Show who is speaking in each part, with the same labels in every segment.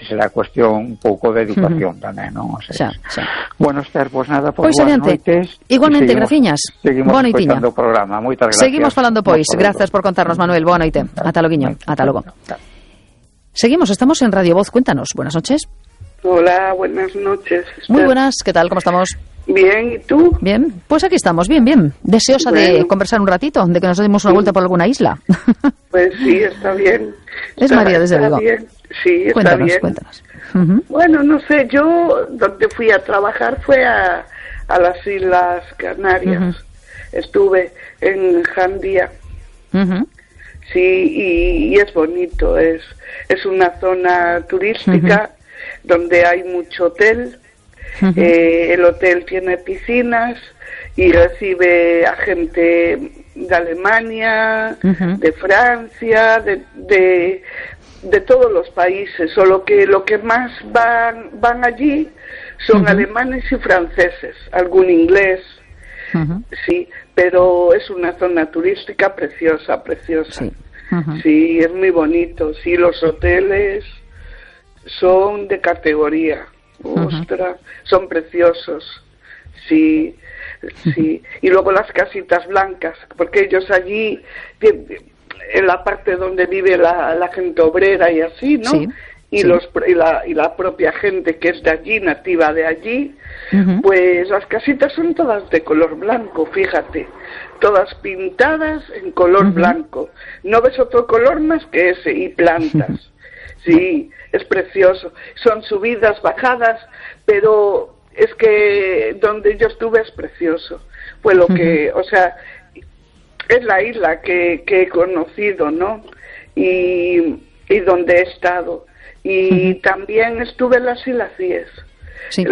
Speaker 1: será cuestión un pouco de educación tamén, non? O sea,
Speaker 2: xa.
Speaker 1: Bueno, Esther, pois nada, pois
Speaker 2: Pois
Speaker 1: boas
Speaker 2: adiante.
Speaker 1: noites.
Speaker 2: Igualmente, graciñas.
Speaker 1: Seguimos
Speaker 2: Boa noitiña.
Speaker 1: escoitando o programa. Moitas gracias.
Speaker 2: Seguimos falando, pois. Grazas por contarnos, Manuel. Boa noite. Ata loguiño. Ata logo. Seguimos, estamos en Radio Voz. Cuéntanos. Buenas noches.
Speaker 3: Hola, buenas noches.
Speaker 2: Muy buenas. ¿Qué tal? ¿Cómo estamos?
Speaker 3: Bien, ¿y tú?
Speaker 2: Bien, pues aquí estamos, bien, bien. Deseosa de conversar un ratito, de que nos demos una vuelta por alguna isla.
Speaker 3: Pues sí, está bien.
Speaker 2: Es María, desde luego.
Speaker 3: Sí, está
Speaker 2: cuéntanos,
Speaker 3: bien.
Speaker 2: Cuéntanos.
Speaker 3: Bueno, no sé, yo donde fui a trabajar fue a las Islas Canarias. Estuve en Jandía. Sí, y es bonito, es una zona turística donde hay mucho hotel. El hotel tiene piscinas y recibe a gente de Alemania, de Francia, de todos los países, solo que lo que más van allí son alemanes y franceses, algún inglés, sí, pero es una zona turística preciosa. Sí, es muy bonito, sí, los hoteles son de categoría. Ostras, son preciosos, sí. Y luego las casitas blancas, porque ellos allí, en la parte donde vive la gente obrera y así, ¿no?
Speaker 2: Sí,
Speaker 3: y la propia gente que es de allí, nativa de allí, pues las casitas son todas de color blanco, fíjate, todas pintadas en color blanco. No ves otro color más que ese, y plantas. Sí, es precioso. Son subidas, bajadas, pero es que donde yo estuve es precioso. Fue lo que, o sea, es la isla que he conocido, ¿no? Y donde he estado. Y también estuve en las Islas Cíes.
Speaker 2: Sí.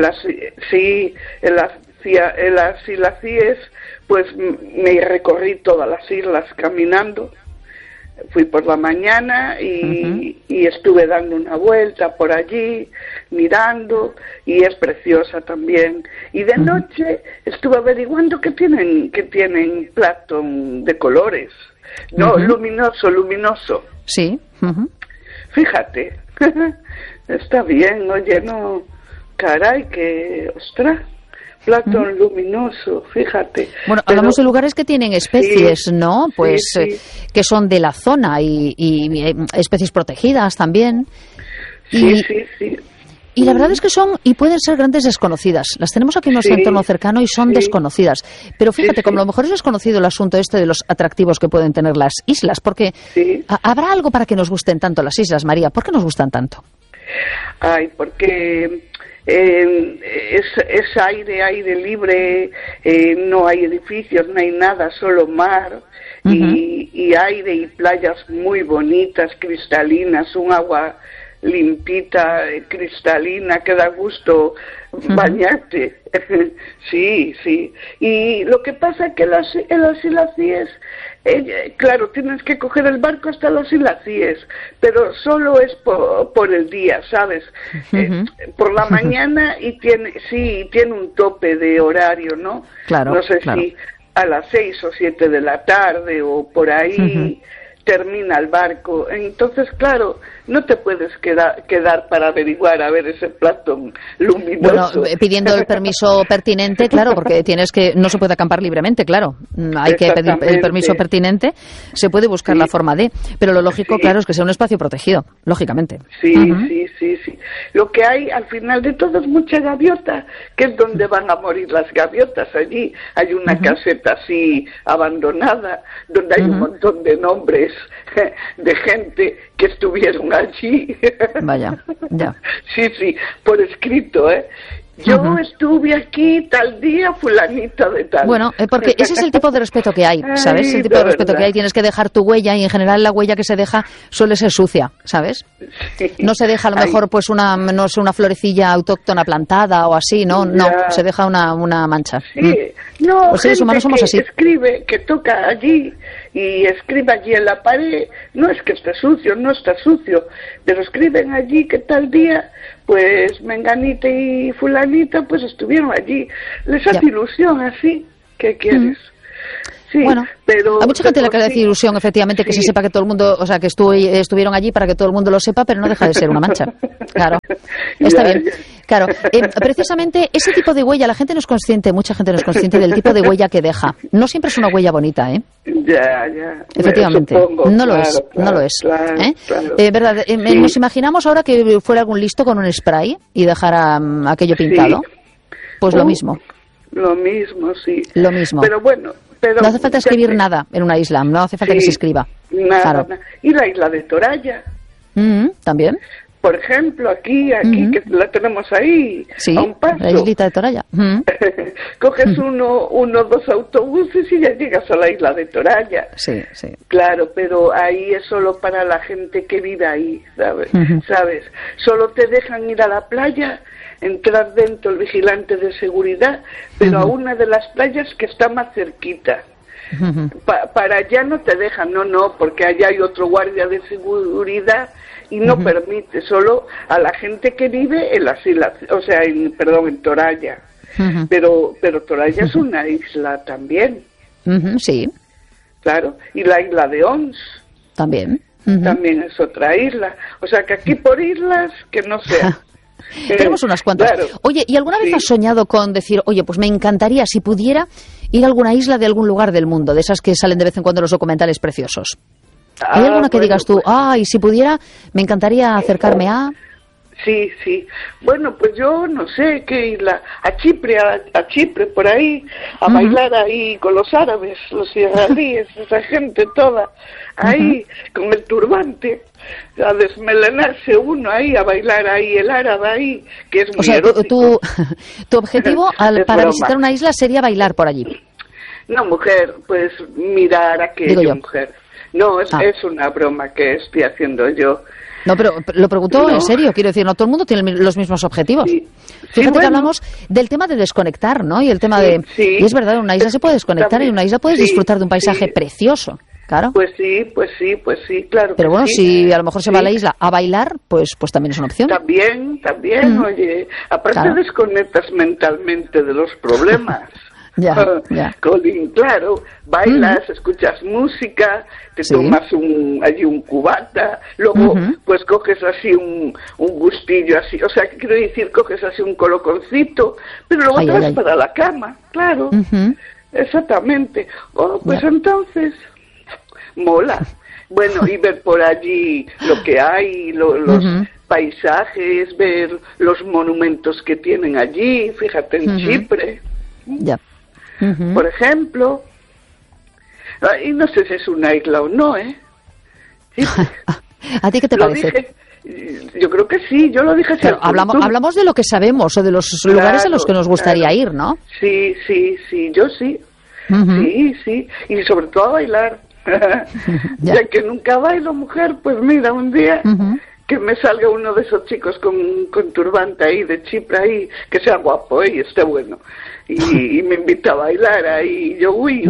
Speaker 3: En las Islas Cíes, pues me recorrí todas las islas caminando. Fui por la mañana y estuve dando una vuelta por allí, mirando, y es preciosa también. Y de noche estuve averiguando que tienen Platón de colores. No, luminoso.
Speaker 2: Sí.
Speaker 3: Fíjate, está bien, oye, no, caray, que, ostras. Platón luminoso, fíjate.
Speaker 2: Bueno, hablamos de lugares que tienen especies, ¿no? Pues que son de la zona y especies protegidas también.
Speaker 3: Sí.
Speaker 2: Y la verdad es que son y pueden ser grandes desconocidas. Las tenemos aquí en nuestro entorno cercano y son desconocidas. Pero fíjate, como a lo mejor es desconocido el asunto este de los atractivos que pueden tener las islas, porque ¿habrá algo para que nos gusten tanto las islas, María? ¿Por qué nos gustan tanto?
Speaker 3: Ay, porque es aire libre, no hay edificios, no hay nada, solo mar y aire y playas muy bonitas, cristalinas, un agua limpita, cristalina, que da gusto bañarte. Sí. Y lo que pasa es que en las Islas Cíes, claro, tienes que coger el barco hasta las Islas Cíes, pero solo es por el día, ¿sabes? Por la mañana y tiene un tope de horario, ¿no?
Speaker 2: Claro,
Speaker 3: no sé si a las 6 o 7 de la tarde o por ahí termina el barco. Entonces, claro, no te puedes quedar para averiguar a ver ese Platón luminoso.
Speaker 2: Bueno, pidiendo el permiso pertinente, claro, porque no se puede acampar libremente, claro. Hay que pedir el permiso pertinente. Se puede buscar la forma de, pero lo lógico, claro, es que sea un espacio protegido, lógicamente.
Speaker 3: Sí. Lo que hay al final de todo es mucha gaviota, que es donde van a morir las gaviotas. Allí hay una caseta así abandonada, donde hay un montón de nombres de gente que estuvieron allí.
Speaker 2: Vaya, ya.
Speaker 3: Sí, por escrito, Yo estuve aquí tal día, fulanita de tal.
Speaker 2: Bueno, porque ese es el tipo de respeto que hay, ¿sabes?
Speaker 3: Ay,
Speaker 2: el tipo de respeto
Speaker 3: verdad.
Speaker 2: que hay. Tienes que dejar tu huella y en general la huella que se deja suele ser sucia, ¿sabes?
Speaker 3: Sí.
Speaker 2: No se deja a lo mejor pues una florecilla autóctona plantada o así, ¿no? No, se deja una mancha.
Speaker 3: Sí, no,
Speaker 2: los seres
Speaker 3: gente
Speaker 2: humanos somos
Speaker 3: que
Speaker 2: así.
Speaker 3: escribe, que toca allí y escribe allí en la pared, no es que esté sucio, no está sucio, pero escriben allí que tal día, pues menganita y fulanita pues estuvieron allí. Les hace ilusión así, ¿qué quieres? Sí,
Speaker 2: bueno,
Speaker 3: pero
Speaker 2: hay mucha gente a la que le hace ilusión, efectivamente, que se sepa que todo el mundo, o sea, que estuvieron allí para que todo el mundo lo sepa, pero no deja de ser una mancha. Claro, está bien. Claro, precisamente ese tipo de huella, la gente no es consciente, mucha gente no es consciente del tipo de huella que deja. No siempre es una huella bonita, ¿eh?
Speaker 3: Ya.
Speaker 2: Efectivamente,
Speaker 3: Supongo,
Speaker 2: no lo es.
Speaker 3: Claro.
Speaker 2: ¿Verdad? Nos imaginamos ahora que fuera algún listo con un spray y dejara aquello pintado. Pues lo mismo.
Speaker 3: Lo mismo, sí.
Speaker 2: Lo mismo.
Speaker 3: Pero bueno...
Speaker 2: no hace falta escribir nada en una isla, no hace falta que se escriba.
Speaker 3: Nada. Y la isla de Toralla.
Speaker 2: ¿También?
Speaker 3: Por ejemplo, aquí que la tenemos ahí, a un paso.
Speaker 2: La islita de Toralla.
Speaker 3: Coges dos autobuses y ya llegas a la isla de Toralla.
Speaker 2: Sí.
Speaker 3: Claro, pero ahí es solo para la gente que vive ahí, ¿sabes? Solo te dejan ir a la playa, entrar dentro el vigilante de seguridad, pero a una de las playas que está más cerquita. Para allá no te dejan, no, porque allá hay otro guardia de seguridad y no permite, solo a la gente que vive en las islas, o sea, en Toralla. Pero Toralla es una isla también.
Speaker 2: Sí.
Speaker 3: Claro, y la isla de Ons.
Speaker 2: También.
Speaker 3: También es otra isla. O sea, que aquí por islas, que no sea.
Speaker 2: Tenemos unas cuantas.
Speaker 3: Claro.
Speaker 2: Oye, ¿y alguna vez has soñado con decir, oye, pues me encantaría, si pudiera, ir a alguna isla de algún lugar del mundo, de esas que salen de vez en cuando en los documentales preciosos? ¿Hay alguna que digas tú, y si pudiera, me encantaría acercarme a...?
Speaker 3: Sí. Bueno, pues yo no sé qué isla, a Chipre por ahí, a bailar ahí con los árabes, los israelíes, esa gente toda, ahí con el turbante, a desmelenarse uno ahí, a bailar ahí el árabe ahí, que es muy erótico.
Speaker 2: Tu objetivo para visitar una isla sería bailar por allí.
Speaker 3: No, mujer, pues mirar aquello, mujer. No, es una broma que estoy haciendo yo.
Speaker 2: No, pero lo pregunto en serio, quiero decir, no todo el mundo tiene los mismos objetivos. Fíjate que hablamos del tema de desconectar, ¿no? Y el tema de... Y es verdad, en una isla se puede desconectar y en una isla puedes disfrutar de un paisaje precioso, claro.
Speaker 3: Pues sí, claro.
Speaker 2: Pero bueno, si a lo mejor se va a la isla a bailar, pues también es una opción.
Speaker 3: También, oye, aparte desconectas mentalmente de los problemas.
Speaker 2: Ya.
Speaker 3: Colin, claro, bailas, escuchas música, te tomas allí un cubata, luego pues coges así un gustillo así, o sea, quiero decir, coges así un coloconcito, pero luego te vas para la cama, claro, exactamente. Pues entonces, mola. Bueno, y ver por allí lo que hay, los paisajes, ver los monumentos que tienen allí, fíjate en Chipre.
Speaker 2: Ya.
Speaker 3: Por ejemplo, y no sé si es una isla o no, Sí.
Speaker 2: ¿A ti qué te parece?
Speaker 3: Yo creo que sí, yo lo dije.
Speaker 2: Pero hablamos de lo que sabemos o de los lugares a los que nos gustaría ir, ¿no?
Speaker 3: Sí, yo sí. Sí, y sobre todo a bailar. Ya que nunca bailo, mujer, pues mira, un día... que me salga uno de esos chicos con turbante ahí, de Chipre ahí, que sea guapo y esté bueno. Y me invita a bailar ahí, y yo, uy.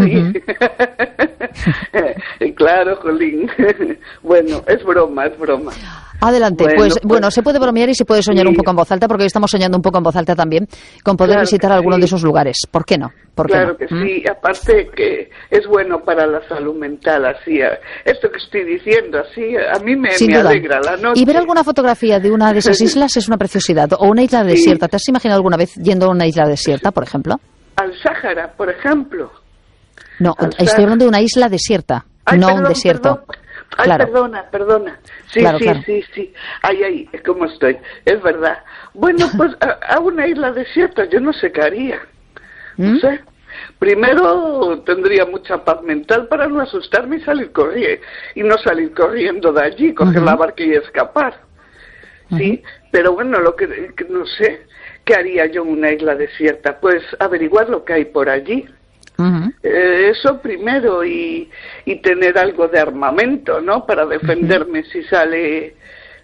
Speaker 3: Claro, jolín. Bueno, es broma.
Speaker 2: Adelante, bueno, se puede bromear y se puede soñar un poco en voz alta, porque hoy estamos soñando un poco en voz alta también, con poder visitar alguno de esos lugares. ¿Por qué no?
Speaker 3: Claro que sí, aparte que es bueno para la salud mental, así, esto que estoy diciendo, así, a mí me alegra la noche.
Speaker 2: Y ver alguna fotografía de una de esas islas es una preciosidad, o una isla desierta. ¿Te has imaginado alguna vez yendo a una isla desierta, por ejemplo?
Speaker 3: Al Sáhara, por ejemplo.
Speaker 2: No, estoy hablando de una isla desierta, un desierto.
Speaker 3: Claro. Perdona. Sí,
Speaker 2: claro.
Speaker 3: Sí. Ay, ¿cómo estoy? Es verdad. Bueno, pues a una isla desierta yo no sé qué haría. No sé. Primero tendría mucha paz mental para no asustarme y salir corriendo. Y no salir corriendo de allí, coger la barca y escapar. Sí, pero bueno, lo que no sé, ¿qué haría yo en una isla desierta? Pues averiguar lo que hay por allí. Eso primero y tener algo de armamento, ¿no? Para defenderme si sale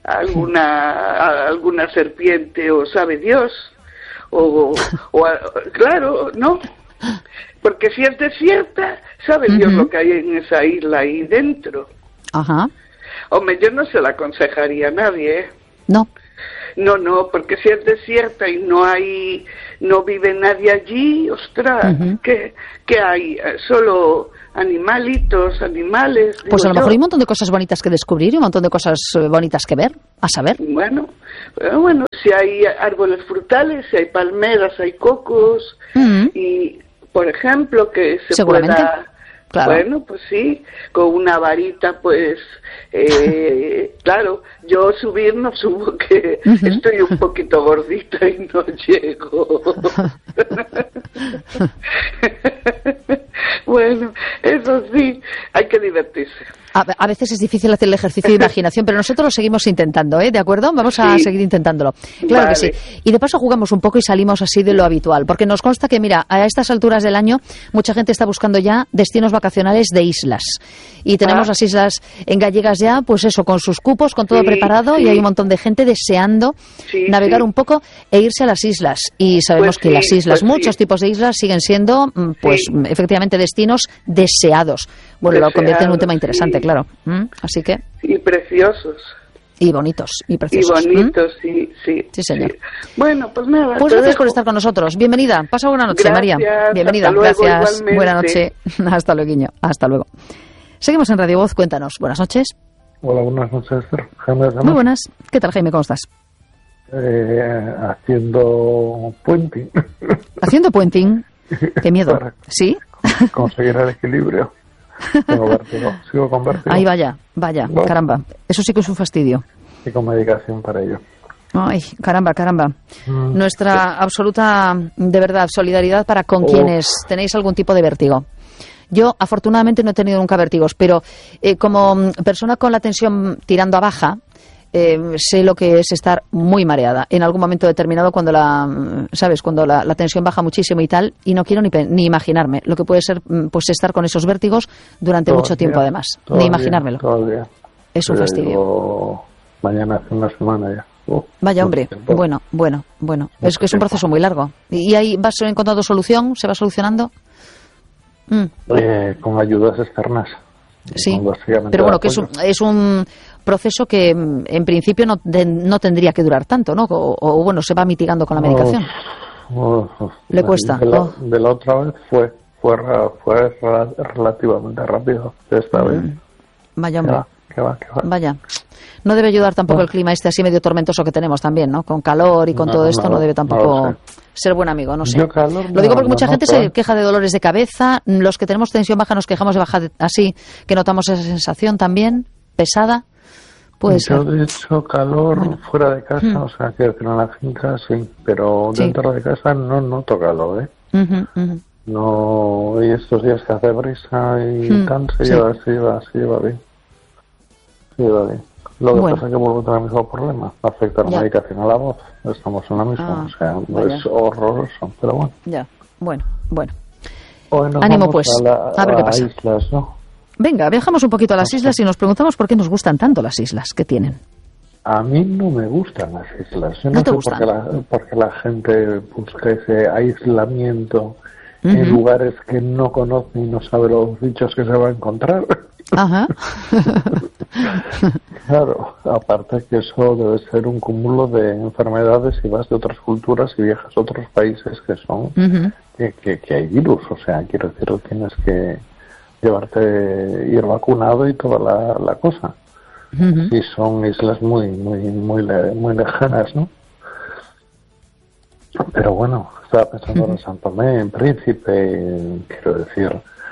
Speaker 3: alguna serpiente o sabe Dios claro, ¿no? Porque si es desierta, sabe Dios lo que hay en esa isla ahí dentro. Hombre, yo no se la aconsejaría a nadie,
Speaker 2: No,
Speaker 3: porque si es desierta y no vive nadie allí, ostras, ¿qué hay? Solo animales.
Speaker 2: Pues a lo mejor hay un montón de cosas bonitas que descubrir y un montón de cosas bonitas que ver, a saber.
Speaker 3: Bueno, si hay árboles frutales, si hay palmeras, hay cocos, y, por ejemplo, que se pueda... Claro. Bueno, pues sí, con una varita, pues, claro, yo subir no subo, que estoy un poquito gordita y no llego. Bueno, eso sí, hay que divertirse.
Speaker 2: A veces es difícil hacer el ejercicio de imaginación, pero nosotros lo seguimos intentando, ¿de acuerdo? Vamos a seguir intentándolo. Claro que sí. Y de paso jugamos un poco y salimos así de lo habitual, porque nos consta que, mira, a estas alturas del año mucha gente está buscando ya destinos vacacionales de islas. Y tenemos las islas en gallegas ya, pues eso, con sus cupos, con todo preparado, y hay un montón de gente deseando navegar un poco e irse a las islas. Y sabemos que las islas, muchos tipos de islas, siguen siendo, efectivamente, destinos deseados. Bueno, lo convierte en un tema interesante, claro. Así que...
Speaker 3: Y preciosos.
Speaker 2: Y bonitos, y preciosos.
Speaker 3: Y bonitos, sí.
Speaker 2: Sí, señor.
Speaker 3: Bueno, pues nada.
Speaker 2: Pues gracias por estar con nosotros. Bienvenida. Pasa buena noche, María. Bienvenida.
Speaker 3: Hasta luego,
Speaker 2: gracias.
Speaker 3: Igualmente.
Speaker 2: Buena noche. Hasta luego, Guiño. Hasta luego. Seguimos en Radio Voz. Cuéntanos. Buenas noches.
Speaker 4: Hola, buenas noches, Jaime.
Speaker 2: Muy buenas. ¿Qué tal, Jaime? ¿Cómo estás?
Speaker 4: Haciendo puenting.
Speaker 2: ¿Haciendo puenting? Qué miedo. ¿Sí?
Speaker 4: Conseguir el equilibrio. Tengo vértigo. Sigo con vértigo.
Speaker 2: Ay, vaya, ¿no? Caramba. Eso sí que es un fastidio.
Speaker 4: Y con medicación para ello.
Speaker 2: Ay, caramba. Nuestra absoluta, de verdad, solidaridad para con quienes tenéis algún tipo de vértigo. Yo, afortunadamente, no he tenido nunca vértigos, pero como persona con la tensión tirando a baja, sé lo que es estar muy mareada en algún momento determinado cuando la tensión baja muchísimo y tal, y no quiero ni imaginarme lo que puede ser, pues, estar con esos vértigos durante mucho tiempo, además, ni imaginármelo. Es un fastidio.
Speaker 4: Mañana hace una semana ya.
Speaker 2: Vaya, hombre. Bueno. Es que es un proceso muy largo. ¿Y ahí vas encontrando solución? ¿Se va solucionando?
Speaker 4: Con ayudas externas.
Speaker 2: Sí, pero bueno, que es un proceso que en principio no tendría que durar tanto, ¿no? O bueno, se va mitigando con la medicación. ¿Le cuesta?
Speaker 4: De la otra vez fue relativamente rápido. Esta vez.
Speaker 2: Vaya, hombre.
Speaker 4: Que va.
Speaker 2: Vaya. No debe ayudar tampoco el clima este así medio tormentoso que tenemos también, ¿no? Con calor y con todo esto no debe tampoco ser buen amigo, no sé. Lo digo porque mucha gente se queja de dolores de cabeza. Los que tenemos tensión baja nos quejamos de baja así, que notamos esa sensación también pesada. Puede ser.
Speaker 4: Yo, de hecho, calor fuera de casa, o sea, quiero decir, en la finca sí, pero dentro de casa no noto calor, No, y estos días que hace brisa y tal, se lleva bien. Lo que pasa es que vuelvo a tener el mismo problema. Afecta la medicación a la voz. Estamos en la misma. O sea, no es horroroso, pero bueno.
Speaker 2: Ya, bueno.
Speaker 4: Ánimo,
Speaker 2: pues. A ver qué pasa.
Speaker 4: Islas, ¿no?
Speaker 2: Venga, viajamos un poquito a las islas y nos preguntamos por qué nos gustan tanto las islas que tienen.
Speaker 4: A mí no me gustan las islas. Yo
Speaker 2: ¿No te
Speaker 4: sé
Speaker 2: gustan?
Speaker 4: por qué la gente busca ese aislamiento en lugares que no conoce y no sabe los bichos que se va a encontrar.
Speaker 2: Ajá.
Speaker 4: Claro, aparte que eso debe ser un cúmulo de enfermedades y vas de otras culturas y viajas a otros países que son que hay virus, o sea, quiero decir, tienes que ir vacunado y toda la cosa. Y son islas muy lejanas, ¿no? Pero bueno, estaba pensando en San Tomé, en Príncipe, quiero decir,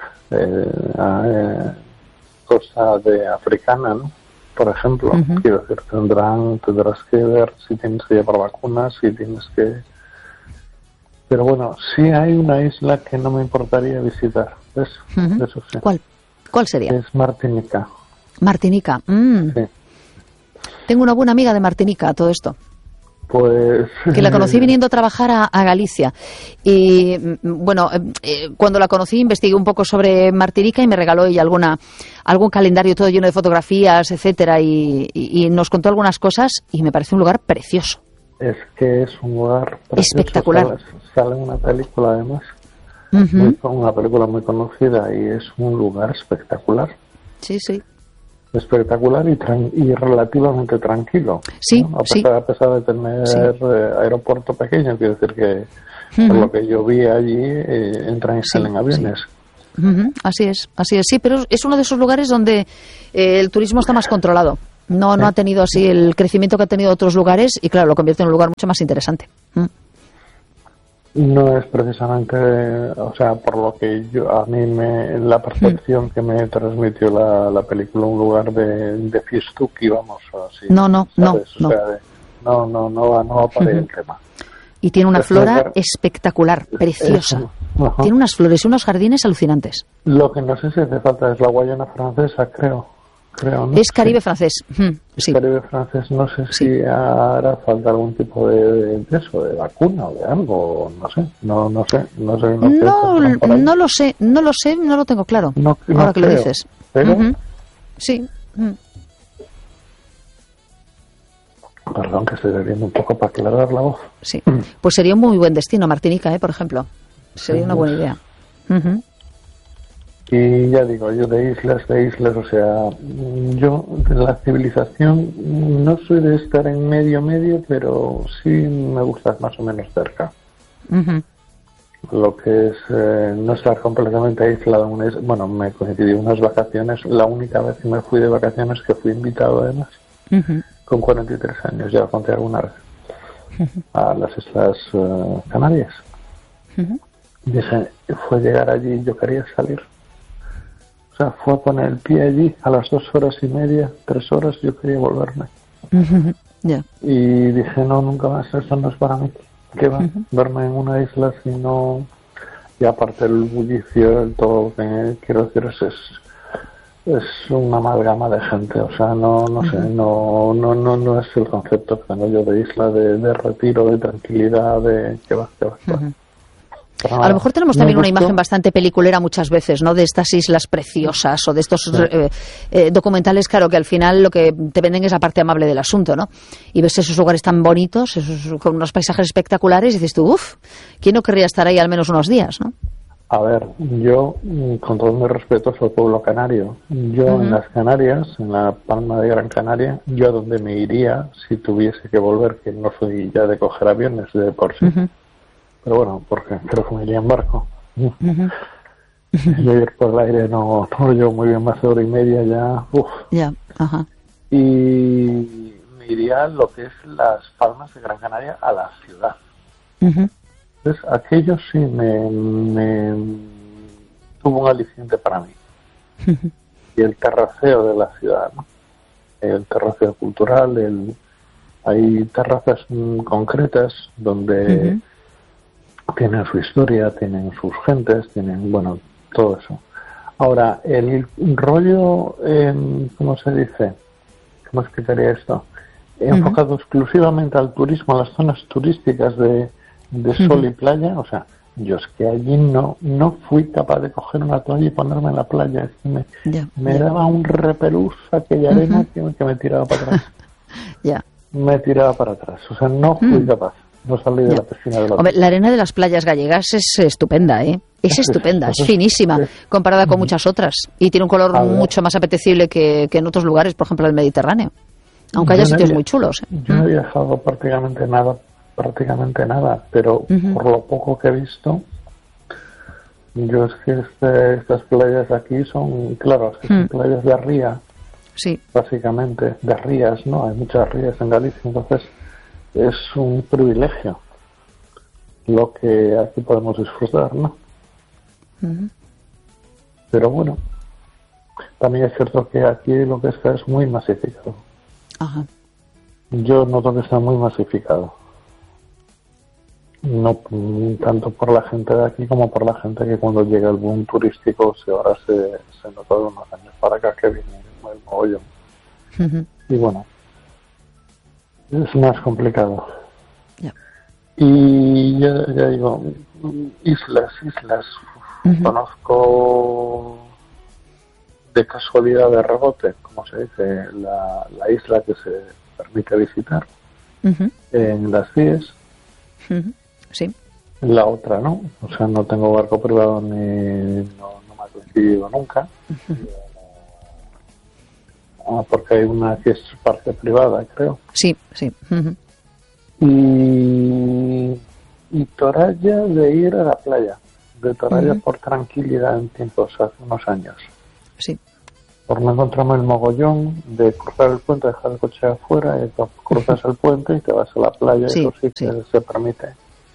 Speaker 4: cosa de africana, ¿no? Por ejemplo, quiero decir, tendrás que ver si tienes que llevar vacunas, si tienes que... Pero bueno, sí hay una isla que no me importaría visitar, ¿ves? Eso sí.
Speaker 2: ¿Cuál sería?
Speaker 4: Es Martinica.
Speaker 2: Martinica. Sí. Tengo una buena amiga de Martinica, todo esto.
Speaker 4: Pues...
Speaker 2: Que la conocí viniendo a trabajar a Galicia. Y bueno, cuando la conocí investigué un poco sobre Martinica y me regaló ella algún calendario todo lleno de fotografías, etcétera, y nos contó algunas cosas y me parece un lugar precioso.
Speaker 4: Es que es un lugar precioso.
Speaker 2: Espectacular.
Speaker 4: Sale una película además, una película muy conocida, y es un lugar espectacular.
Speaker 2: Sí.
Speaker 4: Espectacular y relativamente tranquilo.
Speaker 2: Sí,
Speaker 4: ¿no? A pesar de tener aeropuerto pequeño, quiero decir que por lo que yo vi allí entran y salen aviones.
Speaker 2: Así es, sí, pero es uno de esos lugares donde el turismo está más controlado. No ha tenido así el crecimiento que ha tenido otros lugares y, claro, lo convierte en un lugar mucho más interesante.
Speaker 4: No es precisamente, o sea, por lo que la percepción que me transmitió la película, un lugar de fiestuki, vamos, así. No.
Speaker 2: No
Speaker 4: va para el tema.
Speaker 2: Y tiene una flora espectacular, preciosa. Tiene unas flores y unos jardines alucinantes.
Speaker 4: Lo que no sé si hace falta es la Guayana francesa, creo, ¿no?
Speaker 2: Es Caribe francés. Sí.
Speaker 4: Caribe francés, no sé si hará falta algún tipo de eso, de vacuna o de algo, no sé. No lo sé,
Speaker 2: no lo tengo claro. Ahora que lo dices.
Speaker 4: Pero,
Speaker 2: sí.
Speaker 4: Perdón, que estoy bebiendo un poco para aclarar la voz.
Speaker 2: Sí, pues sería un muy buen destino, Martinica, por ejemplo. Sería una buena idea.
Speaker 4: Y ya digo, yo de islas, o sea, yo de la civilización no soy de estar en medio, pero sí me gusta más o menos cerca. Lo que es no estar completamente aislado. Bueno, me coincidí unas vacaciones, la única vez que me fui de vacaciones que fui invitado además, con 43 años, ya conté alguna vez, a las Islas Canarias. Dije, fue llegar allí y yo quería salir. O sea, fue a poner el pie allí a las 2 horas y media, 3 horas, yo quería volverme. Y dije, no, nunca más, esto no es para mí. ¿Qué va? Verme en una isla si no... Y aparte el bullicio, todo lo que quiero decir es una amalgama de gente. O sea, no sé, no es el concepto que tengo yo de isla, de retiro, de tranquilidad, de que va.
Speaker 2: A lo mejor tenemos también una imagen bastante peliculera muchas veces, ¿no? De estas islas preciosas o de estos documentales, claro, que al final lo que te venden es la parte amable del asunto, ¿no? Y ves esos lugares tan bonitos, con unos paisajes espectaculares y dices tú, ¿quién no querría estar ahí al menos unos días, no?
Speaker 4: A ver, yo, con todo mi respeto, soy pueblo canario. Yo en las Canarias, en la Palma de Gran Canaria, yo a donde me iría si tuviese que volver, que no soy ya de coger aviones de por sí. Pero bueno, porque creo que me iría en barco. Yo ir por el aire no lo llevo muy bien, más de hora y media ya. Y me iría a lo que es las Palmas de Gran Canaria, a la ciudad. Entonces, aquello sí me tuvo un aliciente para mí. Y el terraceo de la ciudad, ¿no? El terraceo cultural, hay terrazas concretas donde tienen su historia, tienen sus gentes, tienen, bueno, todo eso. Ahora, el rollo, ¿cómo se dice? ¿Cómo explicaría esto? Enfocado exclusivamente al turismo, a las zonas turísticas de sol y playa, o sea, yo es que allí no fui capaz de coger una toalla y ponerme en la playa. Es que me daba un repelús aquella arena que me tiraba para atrás. Me tiraba para atrás, o sea, no fui capaz. No salí de la piscina de la...
Speaker 2: Hombre, la arena de las playas gallegas es estupenda, ¿eh? Es estupenda, es finísima, comparada con muchas otras. Y tiene un color mucho más apetecible que en otros lugares, por ejemplo, el Mediterráneo. Aunque haya sitios muy chulos.
Speaker 4: Yo no he viajado prácticamente nada, pero por lo poco que he visto, yo es que estas playas aquí son, claro, son playas de ría, básicamente, de rías, ¿no? Hay muchas rías en Galicia, entonces es un privilegio lo que aquí podemos disfrutar, ¿no? Pero bueno, también es cierto que aquí lo que está es muy masificado. Yo noto que está muy masificado. No tanto por la gente de aquí como por la gente que cuando llega el boom turístico ahora se nota de unos años para acá que viene el mogollón. Y bueno, es más complicado. Y ya digo, islas. Conozco de casualidad, de rebote, como se dice, la isla que se permite visitar en las CIES.
Speaker 2: Sí.
Speaker 4: La otra no, o sea, no tengo barco privado no me ha coincidido nunca. Porque hay una que es parte privada, creo.
Speaker 2: Sí.
Speaker 4: Y Toralla de ir a la playa, de Toralla por tranquilidad en tiempos, hace unos años.
Speaker 2: Sí.
Speaker 4: Por no encontrarme el mogollón de cruzar el puente, dejar el coche afuera, y cruzas el puente y te vas a la playa, eso sí que se permite.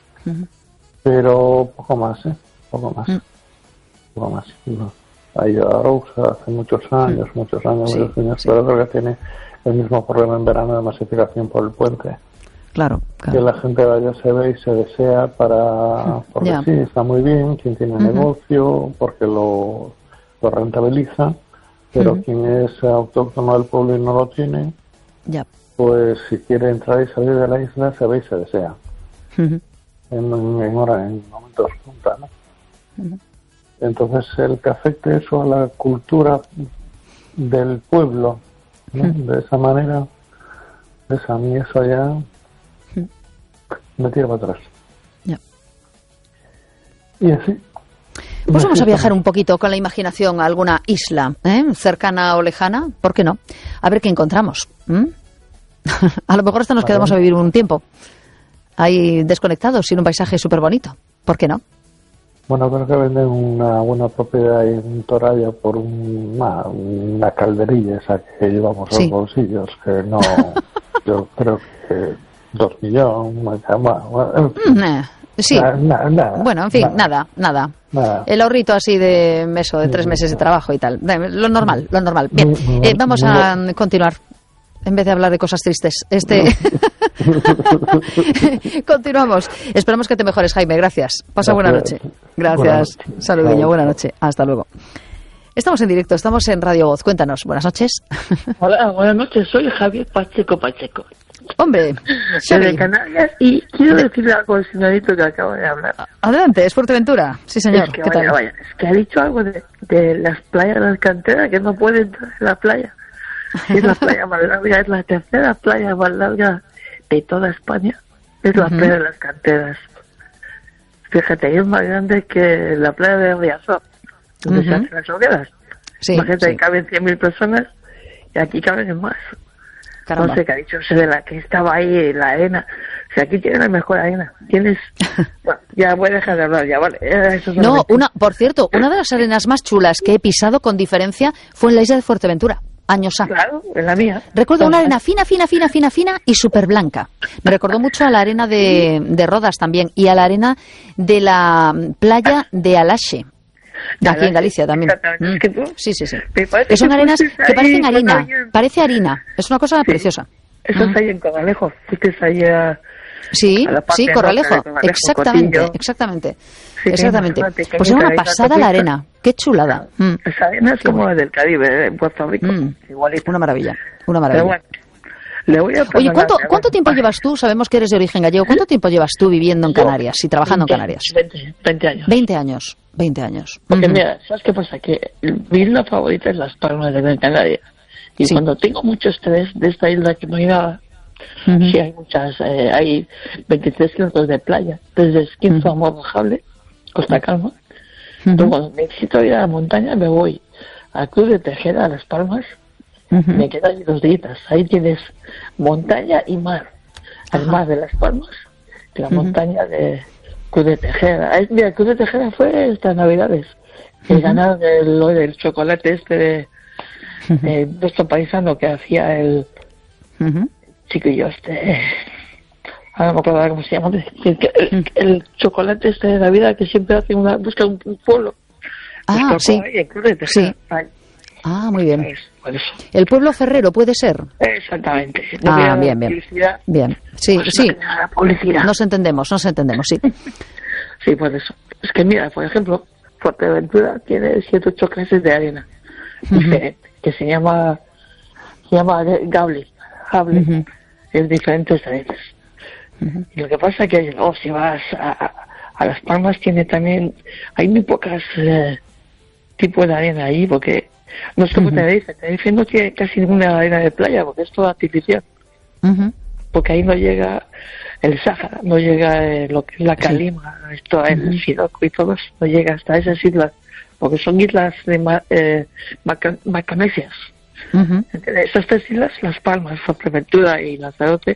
Speaker 4: Pero poco más, poco más. Poco más. No. Ha ido a Arousa hace muchos años, pero creo que tiene el mismo problema en verano de masificación por el puente.
Speaker 2: Claro.
Speaker 4: Que la gente vaya, se ve y se desea porque sí, está muy bien, quien tiene negocio, porque lo rentabiliza, pero quien es autóctono del pueblo y no lo tiene, pues si quiere entrar y salir de la isla, se ve y se desea. En momentos punta, ¿no? Entonces, el que afecte eso a la cultura del pueblo, ¿no? De esa manera, pues a mí eso ya me tira para atrás. Y así.
Speaker 2: Pues vamos a viajar un poquito con la imaginación a alguna isla, cercana o lejana, ¿por qué no? A ver qué encontramos. A lo mejor hasta nos quedamos a vivir un tiempo ahí desconectados, sin un paisaje súper bonito. ¿Por qué no?
Speaker 4: Bueno, creo que venden una buena propiedad en Toralla por una calderilla esa que llevamos a los bolsillos, que no, yo creo que 2 millones,
Speaker 2: bueno, en fin, nada. El ahorrito así de meso, de 3 meses de trabajo y tal. Lo normal. Bien, vamos a continuar. En vez de hablar de cosas tristes. Continuamos. Esperamos que te mejores, Jaime. Gracias. Pasa buena noche. Gracias. Saludillo. Buena noche. Hasta luego. Estamos en directo. Estamos en Radio Voz. Cuéntanos. Buenas noches.
Speaker 5: Hola, buenas noches. Soy Javier Pacheco.
Speaker 2: Hombre,
Speaker 5: soy de Canarias y quiero decirle algo al señorito que acaba de hablar.
Speaker 2: Adelante, es Fuerteventura. Sí, señor.
Speaker 5: Es que,
Speaker 2: ¿qué tal?
Speaker 5: Es que ha dicho algo de las playas de Alcantara, que no puede entrar en la playa. Es la playa más larga, es la tercera playa más larga de toda España. Es la playa de las Canteras. Fíjate, es más grande que la playa de Riazor, donde se hacen las hogueras. Imagínate, que caben 100.000 personas y aquí caben más. Caramba. No sé qué ha dicho ese de la que estaba ahí, la arena. O sea, aquí tienes la mejor arena. Tienes... Bueno, ya voy a dejar de hablar, ya, vale.
Speaker 2: No, por cierto, una de las arenas más chulas que he pisado con diferencia fue en la isla de Fuerteventura. Años A.
Speaker 5: Claro, en la mía.
Speaker 2: Recuerdo una arena fina y súper blanca. Me recordó mucho a la arena de Rodas también y a la arena de la playa de Alaxe. Aquí en Galicia también. Sí. Son arenas que parecen harina. Parece harina. Es una cosa preciosa.
Speaker 5: Eso está ahí en Corralejo. Fuiste ahí a...
Speaker 2: Sí, Corralejo. Exactamente. Pues es una pasada la arena. Qué chulada.
Speaker 5: Esa arena es como la del Caribe, en Puerto Rico. Igualito.
Speaker 2: Una maravilla.
Speaker 5: Pero bueno, le voy a
Speaker 2: Oye, ¿cuánto tiempo llevas tú? Sabemos que eres de origen gallego. ¿Cuánto tiempo llevas tú viviendo en Canarias y trabajando en Canarias?
Speaker 5: 20 años.
Speaker 2: 20 años.
Speaker 5: Porque mira, ¿sabes qué pasa? Que mi isla favorita es Las Palmas de Gran Canaria. Y cuando tengo mucho estrés de esta isla que no hay nada, sí hay muchas, hay 23 kilómetros de playa, desde Esquinzo a Morrojable, Costa Calma. Entonces cuando necesito ir a la montaña me voy al Club de Tejeda, a Las Palmas, me quedo allí 2 días. Ahí tienes montaña y mar. El mar de Las Palmas, la montaña de Club de Tejeda. Mira, el Club de Tejeda fue estas Navidades. Que ganaron el chocolate de nuestro paisano que hacía el chiquillo ahora no me acuerdo cómo se llama, el chocolate de Navidad que siempre hace busca un pueblo.
Speaker 2: Sí. Muy bien. El pueblo ferrero puede ser.
Speaker 5: Exactamente.
Speaker 2: Bien. Sí. Nos entendemos, sí.
Speaker 5: Sí, pues eso. Es que mira, por ejemplo, Fuerteventura tiene 7 u 8 clases de arena diferentes, que se llama Gable, en diferentes arenas. Y lo que pasa es que si vas a Las Palmas hay muy pocas tipos de arena ahí, porque no es como Tenerife no tiene casi ninguna arena de playa, porque es toda artificial. Porque ahí no llega el Sáhara, no llega lo que es la Calima, esto el Siroco y todo eso, no llega hasta esas islas, porque son islas de macanesias. Estas 3 islas, Las Palmas, Fuerteventura y Lanzarote,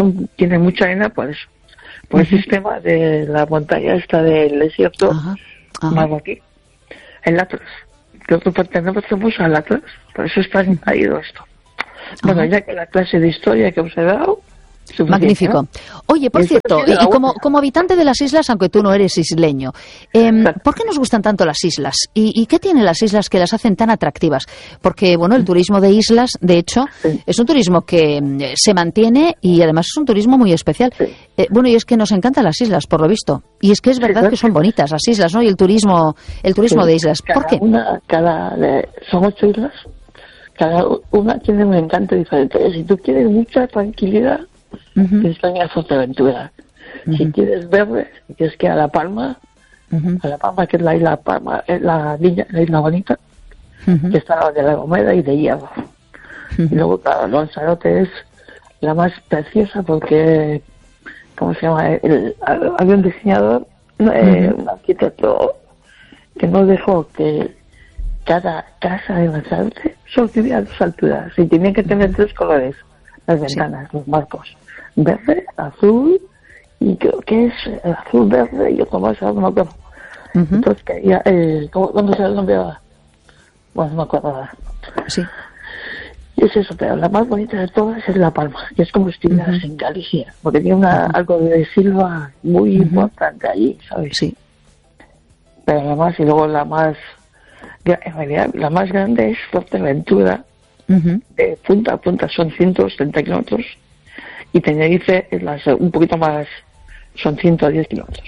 Speaker 5: tienen mucha arena por eso, por el sistema de la montaña esta del desierto, más aquí, el Atlas. Nosotros pertenecemos mucho al Atlas, por eso está añadido esto. Bueno, ya que la clase de historia que os he dado...
Speaker 2: Magnífico. Oye, por cierto, y como habitante de las islas, aunque tú no eres isleño, ¿por qué nos gustan tanto las islas? ¿Y qué tienen las islas que las hacen tan atractivas? Porque, bueno, el turismo de islas, de hecho, es un turismo que se mantiene y además es un turismo muy especial. Bueno, y es que nos encantan las islas, por lo visto. Y es que es verdad que son bonitas las islas, ¿no? Y el turismo de islas. ¿Por qué?
Speaker 5: Son 8 islas, cada una tiene un encanto diferente. Si tú quieres mucha tranquilidad, tienes que ir a Fuerteventura. Si quieres verde, tienes que ir a La Palma, a La Palma, que es la isla Palma, es la isla bonita, que está de La Gomera y de Hierro. Y luego, claro, Lanzarote es la más preciosa porque, ¿cómo se llama? Había un diseñador, un arquitecto, que nos dejó que cada casa de Lanzarote solo tuviera 2 alturas y tenía que tener 3 colores, las ventanas, los marcos, verde, azul y creo que es azul, verde y otro más, no me acuerdo. Entonces quería, ¿cuándo se lo nombre ahora? Bueno, no me acuerdo ahora.
Speaker 2: Sí.
Speaker 5: Y es eso, pero la más bonita de todas es La Palma, que es como si estuvieras en Galicia, porque tiene algo de silva muy importante allí, ¿sabes?
Speaker 2: Sí.
Speaker 5: Pero la más, y luego la más, en realidad, la más grande es Fuerteventura, de punta a punta son 130 kilómetros, y Tenerife es un poquito más, son 110 kilómetros.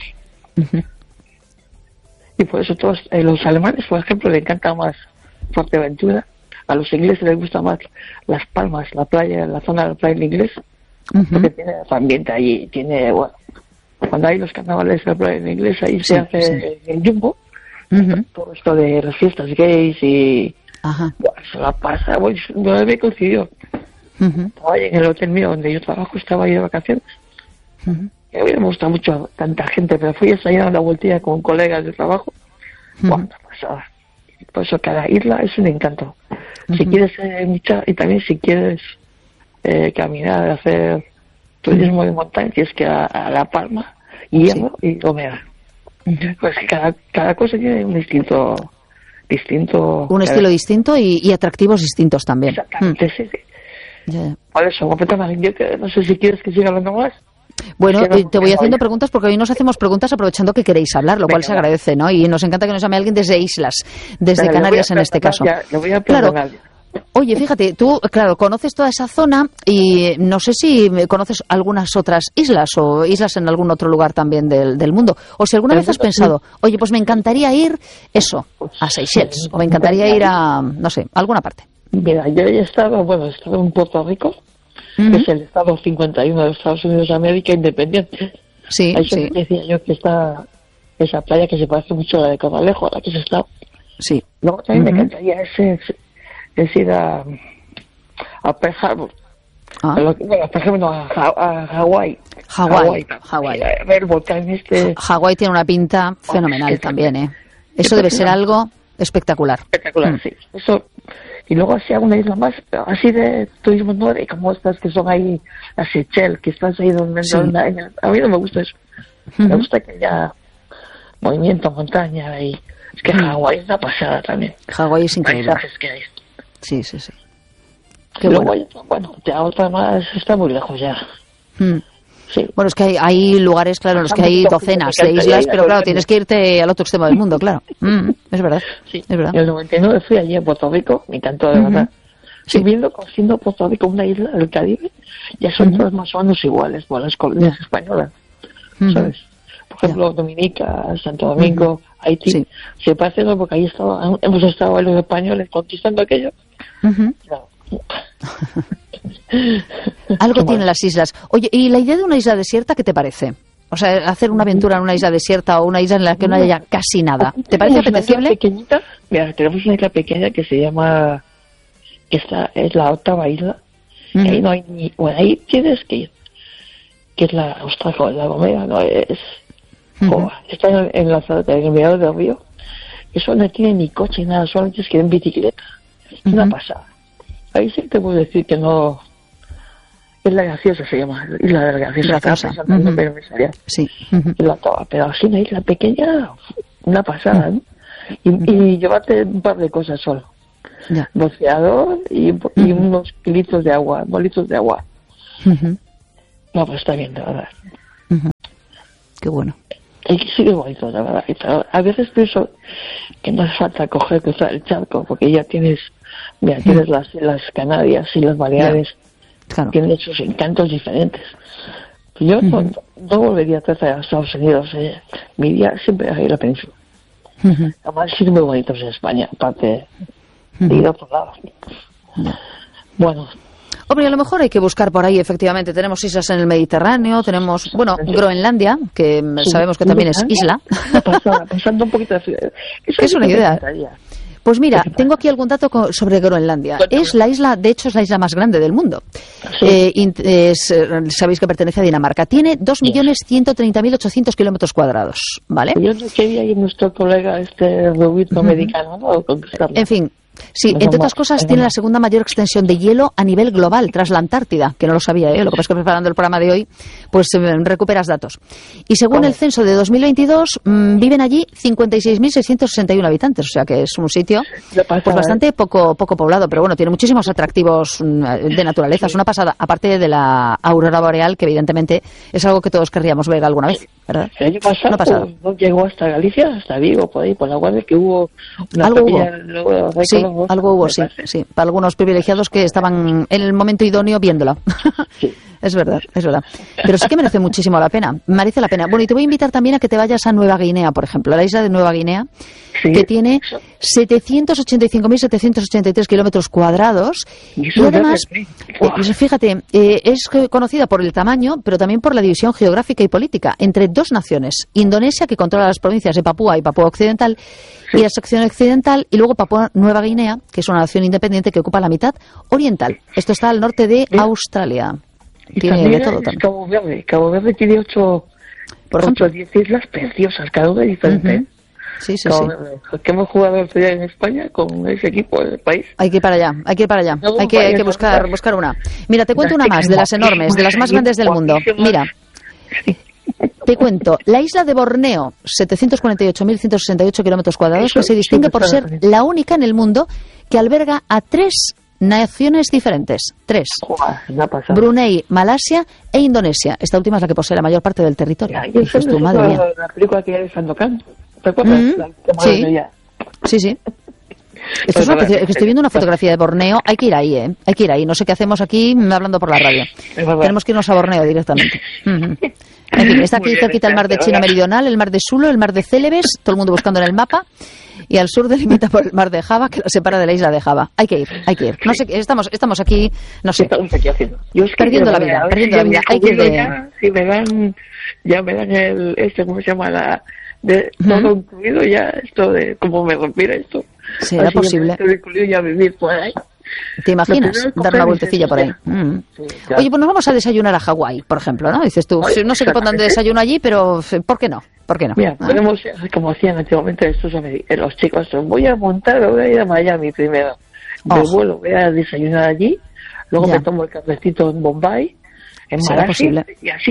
Speaker 5: Y por eso todos, los alemanes, por ejemplo, les encanta más Fuerteventura, a los ingleses les gusta más Las Palmas, la playa, la zona de la playa inglés, porque tiene ambiente allí, tiene, bueno, cuando hay los carnavales de la playa inglés, ahí se hace el jumbo, todo esto de las fiestas gays y bueno, se la pasa, bueno, no me coincidió. Estaba ahí en el hotel mío donde yo trabajo, estaba ahí de vacaciones. Y a mí me gusta mucho tanta gente, pero fui a salir a una vueltilla con colegas de trabajo. Bueno, pasaba. Por eso cada isla es un encanto. Si quieres mucha, y también si quieres caminar, hacer turismo de montaña, tienes que ir a La Palma, Hierro y Gomera. Pues cada cosa tiene un distinto un
Speaker 2: estilo distinto y atractivos distintos también.
Speaker 5: Exactamente, sí. Por eso, yo no sé si quieres que siga hablando más.
Speaker 2: Bueno, te voy haciendo preguntas porque hoy nos hacemos preguntas aprovechando que queréis hablar, lo cual se agradece, ¿no? Y nos encanta que nos llame alguien desde islas, desde Canarias en este caso. Claro. Oye, fíjate, tú, claro, conoces toda esa zona y no sé si conoces algunas otras islas o islas en algún otro lugar también del mundo. O si alguna vez has pensado, oye, pues me encantaría ir, a Seychelles, o me encantaría ir a, no sé, a alguna parte.
Speaker 5: Mira, yo he estado en Puerto Rico, que es el estado 51 de los Estados Unidos de América, independiente.
Speaker 2: Sí,
Speaker 5: ahí decía yo que está esa playa que se parece mucho a la de Corralejo, a la que se está.
Speaker 2: Sí.
Speaker 5: Luego también me encantaría es ir a Pearl Harbor. Por ejemplo, a Hawái.
Speaker 2: Hawái.
Speaker 5: A ver el volcán
Speaker 2: Hawái tiene una pinta fenomenal también, ¿eh? Eso debe ser algo espectacular.
Speaker 5: Espectacular, sí. Eso. Y luego así a una isla más, así de turismo nórdico, como estas que son ahí, las Seychelles, que estás ahí donde... a mí no me gusta eso. Me gusta que haya movimiento, montaña y... Es que Hawái es una pasada también.
Speaker 2: Hawái es increíble.
Speaker 5: Paisajes que hay.
Speaker 2: Sí.
Speaker 5: Qué bueno, ya otra más está muy lejos ya. Sí.
Speaker 2: Bueno, es que hay lugares, claro, en los que hay docenas de islas, pero claro, tienes que irte al otro extremo del mundo, claro. Es verdad.
Speaker 5: Sí.
Speaker 2: Es verdad.
Speaker 5: En el 99 fui allí en Puerto Rico, me encantó de verdad. Sí. Siendo Puerto Rico una isla del Caribe, ya son todas más o menos iguales, por las colonias españolas, ¿sabes? Por ejemplo, Dominica, Santo Domingo, Haití, se parece, ¿no? Porque ahí hemos estado los españoles conquistando aquello. Claro.
Speaker 2: Algo tienen las islas. Oye, ¿y la idea de una isla desierta qué te parece? O sea, hacer una aventura en una isla desierta o una isla en la que no haya casi nada. ¿Te parece apetecible?
Speaker 5: Pequeñita. Mira, tenemos una isla pequeña que se llama... Esta es la octava isla. Ahí no hay ni... Bueno, ahí tienes que ir. Que es la Gomera, no es... Está en el mirador del río. Eso no tiene ni coche ni nada, solo tienes que ir en bicicleta. Es una pasada. Ahí sí te puedo decir que no... Es la Graciosa, se llama. Isla de la Graciosa.
Speaker 2: Sí.
Speaker 5: La octava. Pero así una isla pequeña una pasada, ¿no? Y llevarte un par de cosas solo.
Speaker 2: Ya.
Speaker 5: Boceador y unos bolitos de agua. No, pues está bien, la verdad.
Speaker 2: Qué bueno.
Speaker 5: Y que sigue bonito, la verdad. A veces pienso que no hace falta cruzar el charco, porque ya tienes las Canarias y las Baleares,
Speaker 2: claro.
Speaker 5: Tienen sus encantos diferentes. Yo no volvería atrás a Estados Unidos, me iría siempre a la península. Además, sí, muy bonitos en España, aparte de ir a otros lados. Bueno.
Speaker 2: Hombre, a lo mejor hay que buscar por ahí, efectivamente. Tenemos islas en el Mediterráneo, tenemos, Groenlandia, que sabemos que también es isla.
Speaker 5: Pasando un poquito de...
Speaker 2: Es una idea. Pues mira, tengo aquí algún dato sobre Groenlandia. Es la isla, de hecho, es la isla más grande del mundo. Sabéis que pertenece a Dinamarca. Tiene 2.130.800 kilómetros cuadrados, ¿vale?
Speaker 5: Yo no quería ir nuestro colega rubito americano, ¿no?
Speaker 2: En fin. Sí, entre otras cosas tiene la segunda mayor extensión de hielo a nivel global tras la Antártida, que no lo sabía, lo que pasa es que preparando el programa de hoy pues recuperas datos. Y según el censo de 2022 viven allí 56.661 habitantes, o sea que es un sitio pues bastante poco poblado, pero bueno, tiene muchísimos atractivos de naturaleza, es una pasada, aparte de la aurora boreal, que evidentemente es algo que todos querríamos ver alguna vez, ¿verdad?
Speaker 5: El año pasado no llegó hasta Galicia, hasta Vigo, por ahí, por la Guardia, que hubo una
Speaker 2: algo hubo, sí, para algunos privilegiados que estaban en el momento idóneo viéndolo.
Speaker 5: Sí.
Speaker 2: Es verdad. Pero sí que merece muchísimo la pena. Merece la pena. Bueno, y te voy a invitar también a que te vayas a Nueva Guinea, por ejemplo, a la isla de Nueva Guinea, que tiene 785.783 kilómetros cuadrados. Y además, fíjate, es conocida por el tamaño, pero también por la división geográfica y política entre dos naciones. Indonesia, que controla las provincias de Papúa y Papúa Occidental, y la sección occidental, y luego Papúa Nueva Guinea, que es una nación independiente que ocupa la mitad oriental. Esto está al norte de Australia.
Speaker 5: Y
Speaker 2: tiene de todo también.
Speaker 5: Cabo Verde tiene 8 o 10 islas preciosas, cada una diferente.
Speaker 2: Sí.
Speaker 5: Que hemos jugado el otro día en España con ese equipo del país.
Speaker 2: Hay que ir para allá. Hay que buscar una. Mira, te cuento una más, de las enormes, de las más grandes del mundo. Mira. Te cuento, la isla de Borneo, 748.168 kilómetros cuadrados, que se distingue por ser la única en el mundo que alberga a 3 naciones diferentes. 3. Brunei, Malasia e Indonesia. Esta última es la que posee la mayor parte del territorio.
Speaker 5: Dices tú, madre mía. La película que hay de Sandokan. ¿Te acuerdas?
Speaker 2: Sí. Esto es estoy viendo una fotografía de Borneo. Hay que ir ahí, Hay que ir ahí. No sé qué hacemos aquí hablando por la radio. Tenemos que irnos a Borneo directamente. En fin, está aquí cerquita el mar de China Meridional, el mar de Sulu, el mar de Célebes, todo el mundo buscando en el mapa, y al sur delimita por el mar de Java, que lo separa de la isla de Java. Hay que ir. No sé, estamos aquí, no sé.
Speaker 5: Estamos aquí haciendo.
Speaker 2: Perdiendo la vida. Hay que ir
Speaker 5: si me dan el ¿cómo se llama? Todo incluido ya, esto de cómo me respira esto.
Speaker 2: ¿Será posible?
Speaker 5: Todo incluido ya vivir por ahí.
Speaker 2: ¿Te imaginas dar una vueltecilla por ahí? Sí, claro. Oye, pues nos vamos a desayunar a Hawái, por ejemplo, ¿no? Dices tú, no sé qué pondrán de desayuno allí, pero ¿por qué no?
Speaker 5: Mira, podemos, como hacían antiguamente los chicos, voy a ir a Miami primero. De vuelo, voy a desayunar allí, luego me tomo el cafecito en Bombay, en Malasia, y así.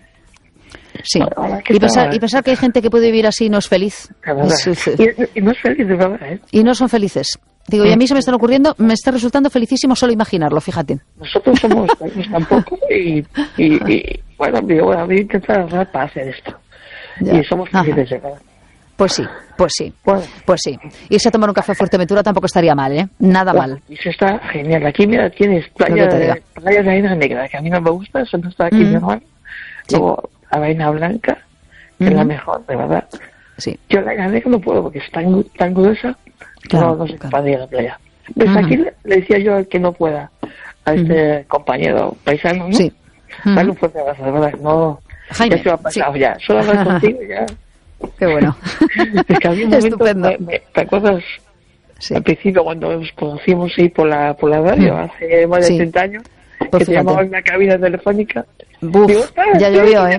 Speaker 2: Sí, y pensar que hay gente que puede vivir así y no es feliz.
Speaker 5: Y no es feliz, de verdad,
Speaker 2: Y no son felices. Digo, y a mí se me están ocurriendo, me está resultando felicísimo solo imaginarlo, fíjate.
Speaker 5: Nosotros somos felices tampoco y bueno, voy a intentar para hacer esto. Ya. Y somos felices, ¿verdad?
Speaker 2: Pues sí. Irse a tomar un café a Fuerteventura tampoco estaría mal, Nada mal.
Speaker 5: Y se está genial. Aquí, mira, tienes playa de arena negra, que a mí no me gusta, eso no está aquí normal. Luego, la arena blanca, que es la mejor, de verdad.
Speaker 2: Sí.
Speaker 5: Yo la arena negra no puedo porque es tan gruesa.
Speaker 2: Claro,
Speaker 5: no se capaz de ir a la playa. Pues aquí le decía yo al que no pueda, a este compañero paisano, ¿no?
Speaker 2: Sí.
Speaker 5: Dale un fuerte abrazo, de verdad. No,
Speaker 2: Jaime,
Speaker 5: ya se me ha pasado ya. Solo hablar contigo ya.
Speaker 2: Qué bueno.
Speaker 5: Es que había un momento,
Speaker 2: estupendo.
Speaker 5: ¿te acuerdas? Sí. Al principio, cuando nos conocimos ahí por la radio, hace más de 30 años, que te llamaba en una cabina telefónica.
Speaker 2: Buf, digo, ya llovió,